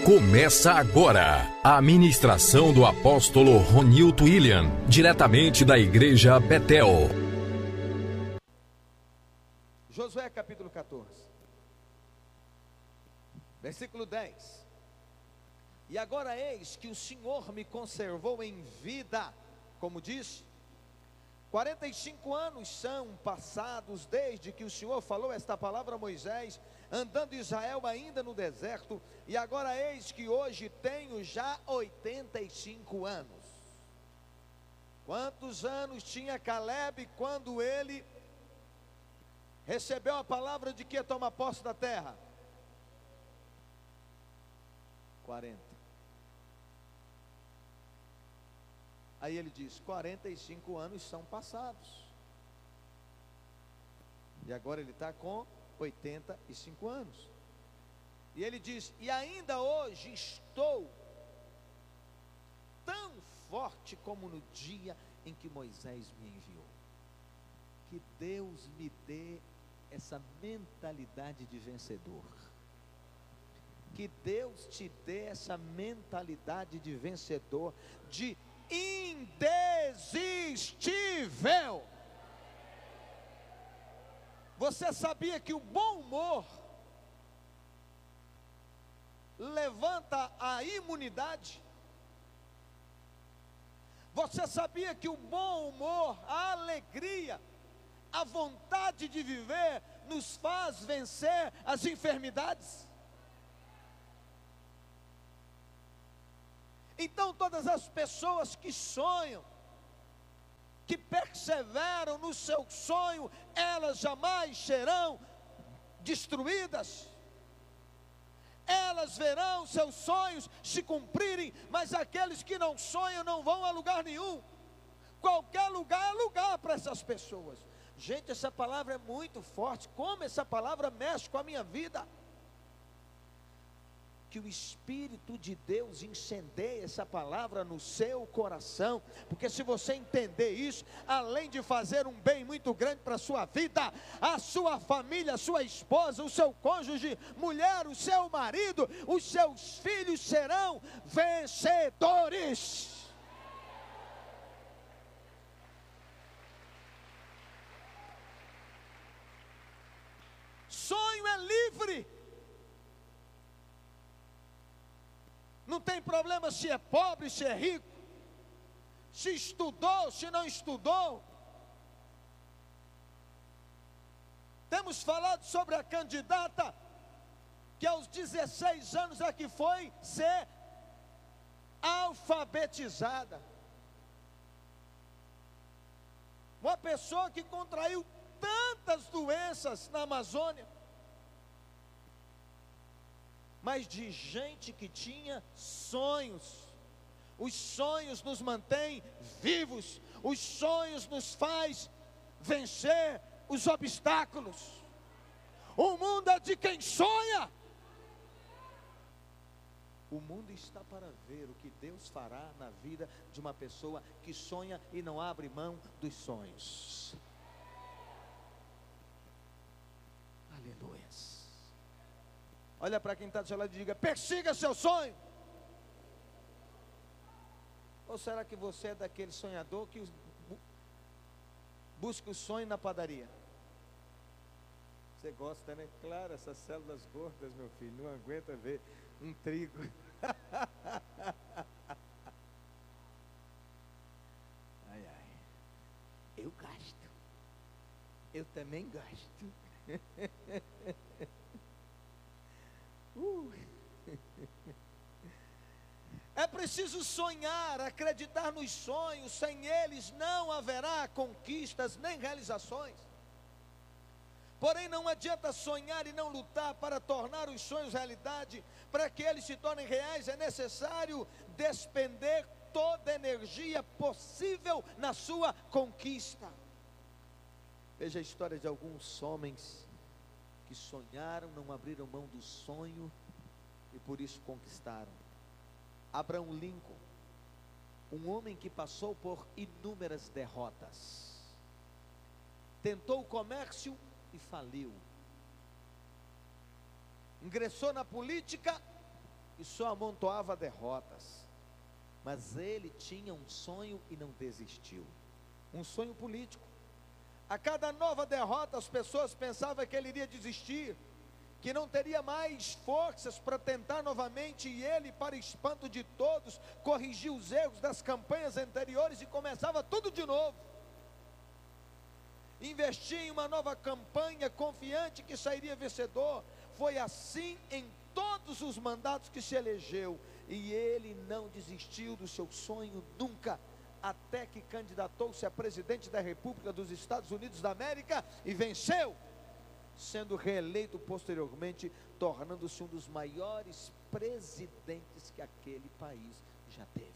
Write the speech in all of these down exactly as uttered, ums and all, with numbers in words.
Começa agora a ministração do apóstolo Ronilton William, diretamente da igreja Betel. Josué capítulo quatorze, versículo dez. E agora eis que o Senhor me conservou em vida, como diz, quarenta e cinco anos são passados desde que o Senhor falou esta palavra a Moisés, andando Israel ainda no deserto, e agora eis que hoje tenho já oitenta e cinco anos. Quantos anos tinha Caleb quando ele recebeu a palavra de que ia tomar posse da terra? quarenta. Aí ele diz, quarenta e cinco anos são passados. E agora ele está com oitenta e cinco anos. E ele diz, e ainda hoje estou tão forte como no dia em que Moisés me enviou. Que Deus me dê essa mentalidade de vencedor. Que Deus te dê essa mentalidade de vencedor, de indesistível. Você sabia que o bom humor levanta a imunidade? Você sabia que o bom humor, a alegria, a vontade de viver nos faz vencer as enfermidades? Então todas as pessoas que sonham, que perseveram no seu sonho, elas jamais serão destruídas. Elas verão seus sonhos se cumprirem, mas aqueles que não sonham não vão a lugar nenhum. Qualquer lugar é lugar para essas pessoas. Gente, essa palavra é muito forte. Como essa palavra mexe com a minha vida. Que o Espírito de Deus incendeie essa palavra no seu coração, porque se você entender isso, além de fazer um bem muito grande para a sua vida, a sua família, a sua esposa, o seu cônjuge, mulher, o seu marido, os seus filhos serão vencedores. Sonho é livre. Não tem problema se é pobre, se é rico, se estudou, se não estudou. Temos falado sobre a candidata que aos dezesseis anos é que foi ser alfabetizada. Uma pessoa que contraiu tantas doenças na Amazônia, mas de gente que tinha sonhos. Os sonhos nos mantêm vivos, os sonhos nos faz vencer os obstáculos. O mundo é de quem sonha. O mundo está para ver o que Deus fará na vida de uma pessoa que sonha e não abre mão dos sonhos. Aleluia. Olha para quem está do seu lado e diga, persiga seu sonho. Ou será que você é daquele sonhador que busca o sonho na padaria? Você gosta, né? Claro, essas células gordas, meu filho, não aguenta ver um trigo. Ai, ai. Eu gasto. Eu também gasto. Uh. É preciso sonhar, acreditar nos sonhos. Sem eles não haverá conquistas nem realizações. Porém não adianta sonhar e não lutar para tornar os sonhos realidade. Para que eles se tornem reais é necessário despender toda a energia possível na sua conquista. Veja a história de alguns homens que sonharam, não abriram mão do sonho e por isso conquistaram. Abraham Lincoln, um homem que passou por inúmeras derrotas, tentou o comércio e faliu, ingressou na política e só amontoava derrotas. Mas ele tinha um sonho e não desistiu. Um sonho político. A cada nova derrota as pessoas pensavam que ele iria desistir, que não teria mais forças para tentar novamente, e ele, para espanto de todos, corrigiu os erros das campanhas anteriores e começava tudo de novo. Investia em uma nova campanha, confiante que sairia vencedor. Foi assim em todos os mandatos que se elegeu, e ele não desistiu do seu sonho nunca, até que candidatou-se a presidente da República dos Estados Unidos da América e venceu, sendo reeleito posteriormente, tornando-se um dos maiores presidentes que aquele país já teve.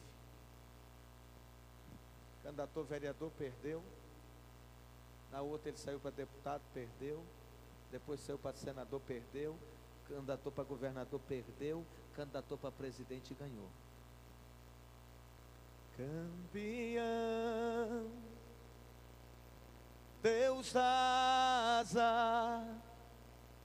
Candidatou a vereador, perdeu. Na outra ele saiu para deputado, perdeu. Depois saiu para senador, perdeu. Candidatou para governador, perdeu. Candidatou para presidente e ganhou. Campeão, Deus dá asa